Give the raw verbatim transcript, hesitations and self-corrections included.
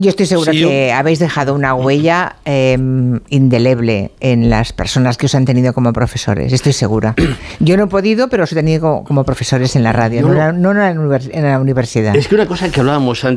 Yo estoy segura Sí, que yo- habéis dejado una huella eh, indeleble en las personas que os han tenido como profesores, estoy segura. Yo no he podido, pero os he tenido como, como profesores en la radio, Yo no, lo- en la- no en la univers- en la universidad. Es que una cosa que hablábamos antes